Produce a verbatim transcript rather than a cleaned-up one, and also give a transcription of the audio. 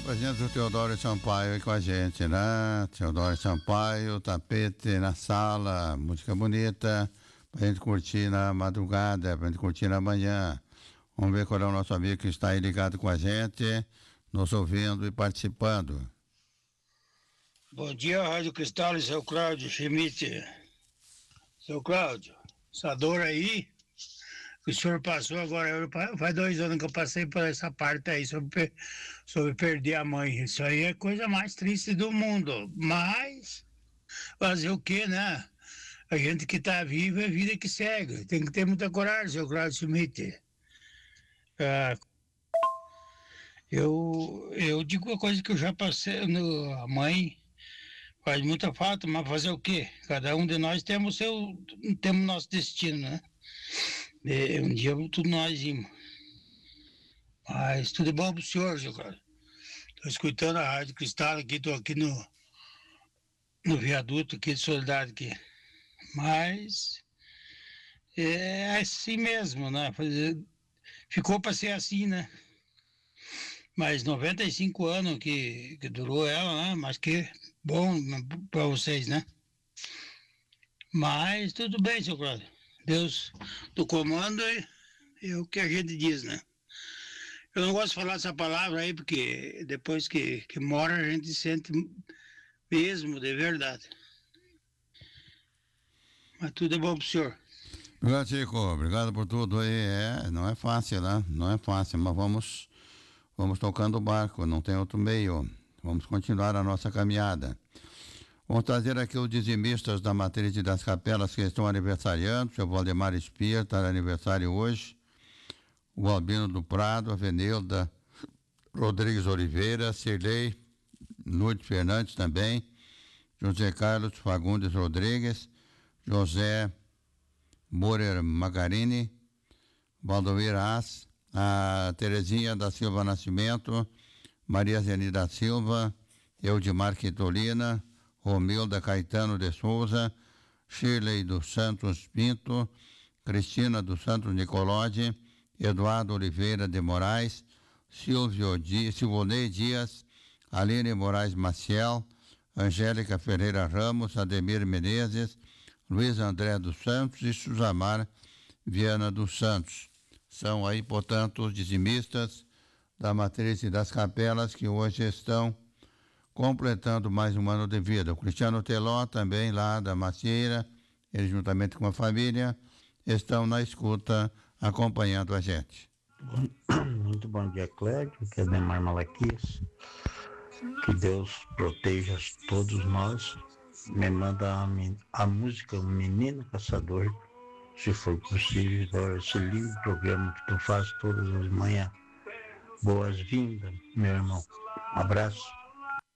Presidente do Teodoro Sampaio aí com a gente, né? Teodoro Sampaio, tapete na sala, música bonita, pra gente curtir na madrugada, pra gente curtir na manhã. Vamos ver qual é o nosso amigo que está aí ligado com a gente, nos ouvindo e participando. Bom dia, Rádio Cristal e seu Cláudio Schmidt. Seu Cláudio, essa dor aí que o senhor passou agora, eu, faz dois anos que eu passei por essa parte aí, sobre, sobre perder a mãe. Isso aí é a coisa mais triste do mundo. Mas, fazer o quê, né? A gente que tá vivo é vida que segue. Tem que ter muita coragem, seu Cláudio Schmidt. Ah, eu, eu digo uma coisa que eu já passei, no, a mãe faz muita falta, mas fazer o quê? Cada um de nós temos seu, temos nosso destino, né? E um dia tudo nós íamos. Mas tudo é bom pro senhor, seu cara. Tô escutando a Rádio Cristal aqui, tô aqui no, no viaduto aqui de Soledade aqui. Mas é assim mesmo, né? Ficou para ser assim, né? Mas noventa e cinco anos que, que durou ela, né? Mas que bom para vocês, né? Mas tudo bem, seu Cláudio. Deus do comando é o que a gente diz, né? Eu não gosto de falar essa palavra aí, porque depois que, que mora a gente sente mesmo, de verdade. Mas tudo é bom pro senhor. Obrigado, Chico. Obrigado por tudo aí. É, não é fácil, né? Não é fácil, mas vamos, vamos tocando o barco, não tem outro meio. Vamos continuar a nossa caminhada. Vamos trazer aqui os dizimistas da Matriz das Capelas que estão aniversariando. O seu Valdemar Espia está de aniversário hoje. O Albino do Prado, a Venilda Rodrigues Oliveira, Cirlei Nunes Fernandes também, José Carlos Fagundes Rodrigues, José Morer Magarini, Valdomir As, a Terezinha da Silva Nascimento, Maria Zeni da Silva, Eudimar Quitolina, Romilda Caetano de Souza, Shirley dos Santos Pinto, Cristina dos Santos Nicolodi, Eduardo Oliveira de Moraes, Silvio Dias, Silvonei Dias, Aline Moraes Maciel, Angélica Ferreira Ramos, Ademir Menezes, Luiz André dos Santos e Suzamar Viana dos Santos. São aí, portanto, os dizimistas da Matriz das Capelas que hoje estão completando mais um ano de vida. O Cristiano Teló também lá da Macieira, ele juntamente com a família, estão na escuta acompanhando a gente. Muito bom dia, Clédio, que é Demar Malaquias. Que Deus proteja todos nós. Me manda a, a música O Menino Caçador, se for possível, esse lindo programa que tu faz todas as manhãs. Boas-vindas, meu irmão. Um abraço.